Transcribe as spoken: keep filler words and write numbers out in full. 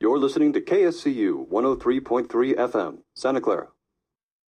You're listening to K S C U one oh three point three F M, Santa Clara.